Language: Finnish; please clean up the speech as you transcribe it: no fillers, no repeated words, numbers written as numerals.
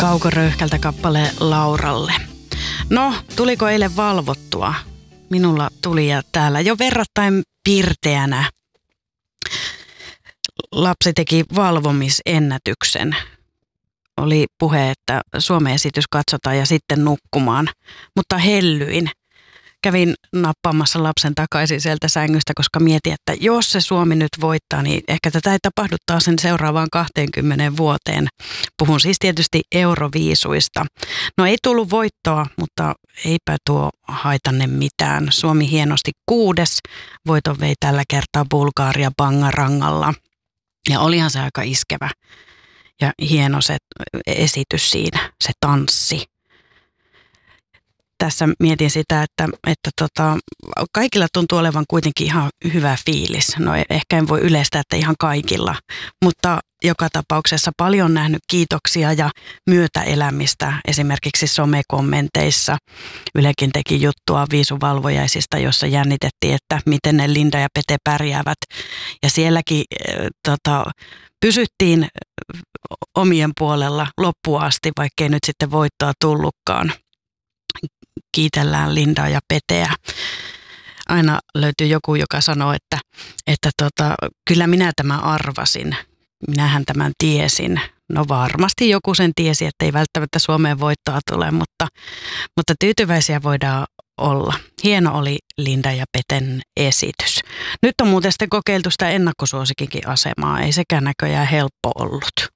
Kaukoröyhkältä kappale Lauralle. No, tuliko eilen valvottua? Minulla tuli ja täällä jo verrattain pirteänä lapsi teki valvomisennätyksen. Oli puhe, että Suomi-esitys katsotaan ja sitten nukkumaan, mutta hellyin. Kävin nappaamassa lapsen takaisin sieltä sängystä, koska mietin, että jos se Suomi nyt voittaa, niin ehkä tätä ei tapahdu taas sen seuraavaan 20 vuoteen. Puhun siis tietysti euroviisuista. No ei tullut voittoa, mutta eipä tuo haitanne mitään. Suomi hienosti 6. Voiton vei tällä kertaa Bulgaria Bangarangalla. Ja olihan se aika iskevä ja hieno se esitys siinä, se tanssi. Tässä mietin sitä, että kaikilla tuntuu olevan kuitenkin ihan hyvä fiilis. No ehkä en voi yleistää, että ihan kaikilla, mutta joka tapauksessa paljon nähnyt kiitoksia ja myötäelämistä esimerkiksi somekommenteissa. Ylekin teki juttua viisuvalvojaisista, jossa jännitettiin, että miten ne Linda ja Pete pärjäävät. Ja sielläkin pysyttiin omien puolella loppuun asti, vaikkei nyt sitten voittoa tullutkaan. Kiitellään Lindaa ja Peteä. Aina löytyy joku, joka sanoo, että kyllä minä tämän arvasin. Minähän tämän tiesin. No varmasti joku sen tiesi, että ei välttämättä Suomeen voittoa tule, mutta tyytyväisiä voidaan olla. Hieno oli Linda ja Peten esitys. Nyt on muuten sitten kokeiltu sitä ennakkosuosikinkin asemaa. Ei sekään näköjään helppo ollut.